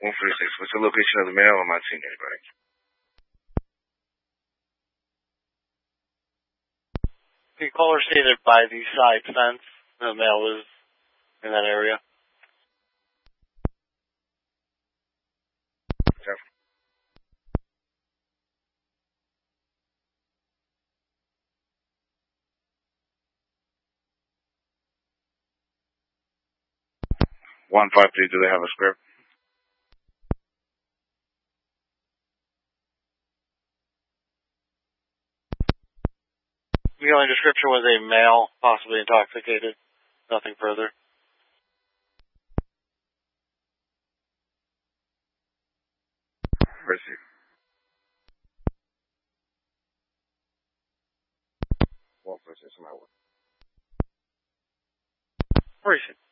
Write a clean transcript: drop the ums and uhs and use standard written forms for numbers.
146. What's the location of the mail? I'm not seeing anybody. The caller stated by the side fence. The mail was in that area. Jeff. One 153. Do they have a script? The only description was a male, possibly intoxicated. Nothing further. Receive. Well, first, it's my work. Receive.